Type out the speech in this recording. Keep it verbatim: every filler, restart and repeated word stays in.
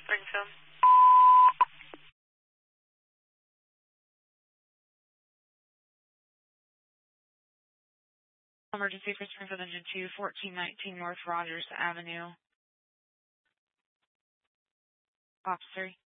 Springfield. Emergency for Springfield Engine two, fourteen nineteen North Rogers Avenue. Ops three.